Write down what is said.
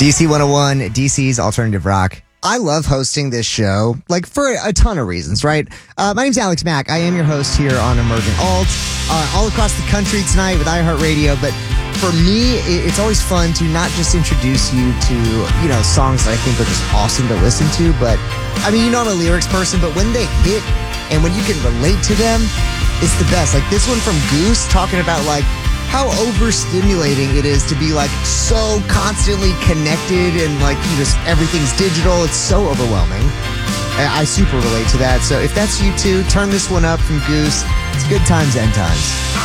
DC 101, DC's Alternative Rock. I love hosting this show, like, for a ton of reasons, right? My name's Alex Mack. I am your host here on Emergent Alt, all across the country tonight with iHeartRadio. But for me, it's always fun to not just introduce you to, songs that I think are just awesome to listen to. But, I'm a lyrics person, but when they hit and when you can relate to them, it's the best. Like this one from Goose, talking about, like, how overstimulating it is to be, like, so constantly connected and, like, everything's digital. It's so overwhelming. I super relate to that. So if that's you too, turn this one up from Goose. It's good times, end times.